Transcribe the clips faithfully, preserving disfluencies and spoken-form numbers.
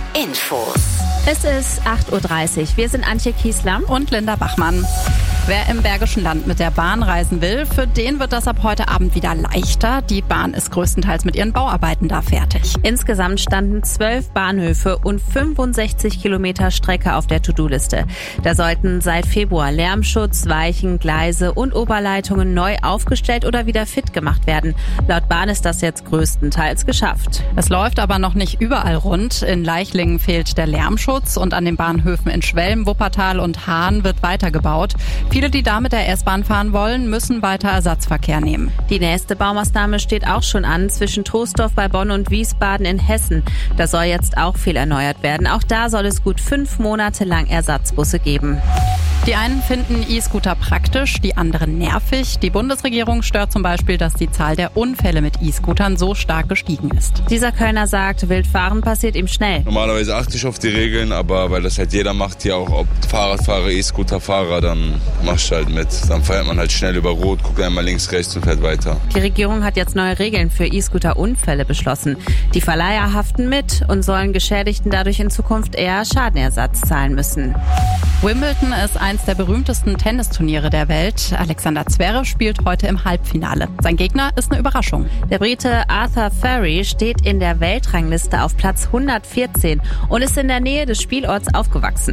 Infos. Es ist acht Uhr dreißig. Wir sind Antje Kiesler und Linda Bachmann. Wer im Bergischen Land mit der Bahn reisen will, für den wird das ab heute Abend wieder leichter. Die Bahn ist größtenteils mit ihren Bauarbeiten da fertig. Insgesamt standen zwölf Bahnhöfe und fünfundsechzig Kilometer Strecke auf der To-Do-Liste. Da sollten seit Februar Lärmschutz, Weichen, Gleise und Oberleitungen neu aufgestellt oder wieder fit gemacht werden. Laut Bahn ist das jetzt größtenteils geschafft. Es läuft aber noch nicht überall rund. In Leichlingen fehlt der Lärmschutz und an den Bahnhöfen in Schwelm, Wuppertal und Hahn wird weitergebaut. Viele, die da mit der S-Bahn fahren wollen, müssen weiter Ersatzverkehr nehmen. Die nächste Baumaßnahme steht auch schon an, zwischen Troisdorf bei Bonn und Wiesbaden in Hessen. Da soll jetzt auch viel erneuert werden. Auch da soll es gut fünf Monate lang Ersatzbusse geben. Die einen finden E-Scooter praktisch, die anderen nervig. Die Bundesregierung stört zum Beispiel, dass die Zahl der Unfälle mit E-Scootern so stark gestiegen ist. Dieser Kölner sagt, Wildfahren passiert ihm schnell. Normalerweise achte ich auf die Regeln, aber weil das halt jeder macht, hier auch ob Fahrradfahrer, E-Scooterfahrer, dann machst du halt mit. Dann fährt man halt schnell über Rot, guckt einmal links, rechts und fährt weiter. Die Regierung hat jetzt neue Regeln für E-Scooter-Unfälle beschlossen. Die Verleiher haften mit und sollen Geschädigten dadurch in Zukunft eher Schadenersatz zahlen müssen. Wimbledon ist eins der berühmtesten Tennisturniere der Welt. Alexander Zverev spielt heute im Halbfinale. Sein Gegner ist eine Überraschung. Der Brite Arthur Furry steht in der Weltrangliste auf Platz hundertvierzehn und ist in der Nähe des Spielorts aufgewachsen.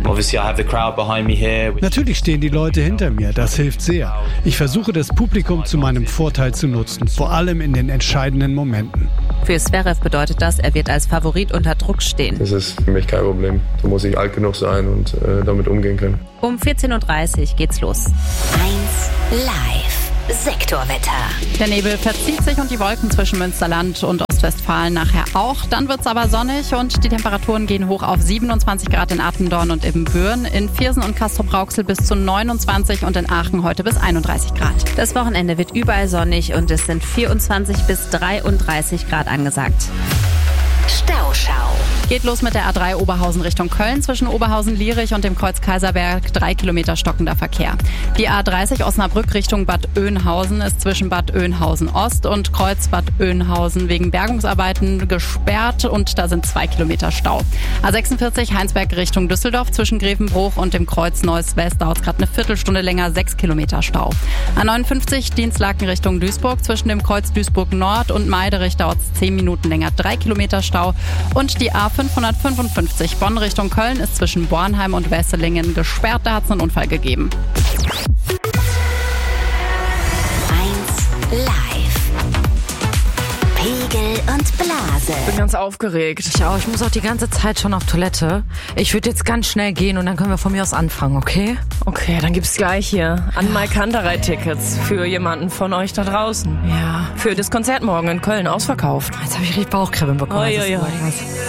Natürlich stehen die Leute hinter mir, das hilft sehr. Ich versuche das Publikum zu meinem Vorteil zu nutzen, vor allem in den entscheidenden Momenten. Für Zverev bedeutet das, er wird als Favorit unter Druck stehen. Das ist für mich kein Problem. Da muss ich alt genug sein und äh, damit umgehen können. Um vierzehn Uhr dreißig geht's los. eins Live Sektorwetter. Der Nebel verzieht sich und die Wolken zwischen Münsterland und Ostwestfalen nachher auch. Dann wird's aber sonnig und die Temperaturen gehen hoch auf siebenundzwanzig Grad in Attendorn und Ibbenbüren, in Viersen und Castrop-Rauxel bis zu neunundzwanzig und in Aachen heute bis einunddreißig Grad. Das Wochenende wird überall sonnig und es sind vierundzwanzig bis dreiunddreißig Grad angesagt. Stauschau. Geht los mit der A drei Oberhausen Richtung Köln zwischen Oberhausen-Lierich und dem Kreuz Kaiserberg. Drei Kilometer stockender Verkehr. Die A dreißig Osnabrück Richtung Bad Oeynhausen ist zwischen Bad Oeynhausen Ost und Kreuz Bad Oeynhausen wegen Bergungsarbeiten gesperrt und da sind zwei Kilometer Stau. A sechsundvierzig Heinsberg Richtung Düsseldorf zwischen Grevenbruch und dem Kreuz Neuss West dauert es gerade eine Viertelstunde länger, sechs Kilometer Stau. A neunundfünfzig Dienstlaken Richtung Duisburg zwischen dem Kreuz Duisburg Nord und Meiderich dauert es zehn Minuten länger, drei Kilometer Stau. Und die A fünfhundertfünfundfünfzig Bonn Richtung Köln ist zwischen Bornheim und Wesselingen gesperrt, da hat es einen Unfall gegeben. eins Live. Pegel und Blase. Ich bin ganz aufgeregt. Ich auch. Ich muss auch die ganze Zeit schon auf Toilette. Ich würde jetzt ganz schnell gehen und dann können wir von mir aus anfangen, okay? Okay, dann gibt's gleich hier an Mike Kanterei-Tickets für jemanden von euch da draußen. Ja. Für das Konzert morgen in Köln ausverkauft. Jetzt habe ich richtig Bauchkribbeln bekommen. Oi, oi, oi.